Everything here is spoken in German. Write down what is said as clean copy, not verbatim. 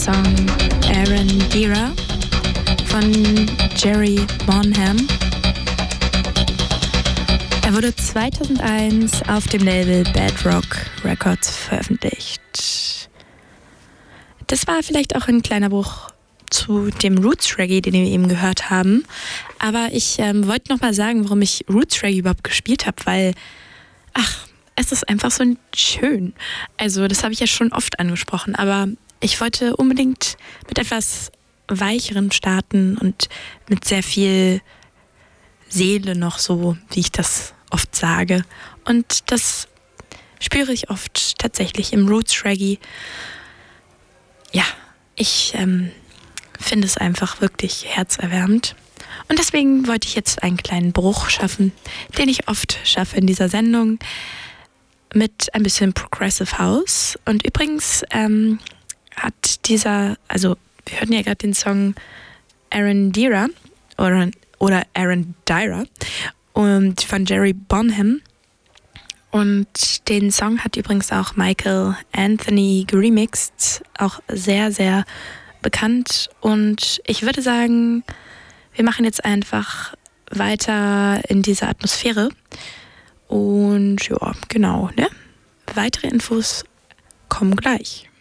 Song Arendira von Jerry Bonham. Er wurde 2001 auf dem Label Bedrock Records veröffentlicht. Das war vielleicht auch ein kleiner Bruch zu dem Roots Reggae, den wir eben gehört haben. Aber ich wollte noch mal sagen, warum ich Roots Reggae überhaupt gespielt habe, weil, es ist einfach so schön. Also das habe ich ja schon oft angesprochen, aber ich wollte unbedingt mit etwas Weicheren starten und mit sehr viel Seele noch, so wie ich das oft sage. Und das spüre ich oft tatsächlich im Roots Reggae. Ja, ich finde es einfach wirklich herzerwärmend. Und deswegen wollte ich jetzt einen kleinen Bruch schaffen, den ich oft schaffe in dieser Sendung, mit ein bisschen Progressive House. Und übrigens hat wir hörten ja gerade den Song Arendira oder Arendira und von Jerry Bonham. Und den Song hat übrigens auch Michael Anthony geremixed, auch sehr, sehr bekannt. Und ich würde sagen, wir machen jetzt einfach weiter in dieser Atmosphäre. Und ja, genau, ne? Weitere Infos kommen gleich.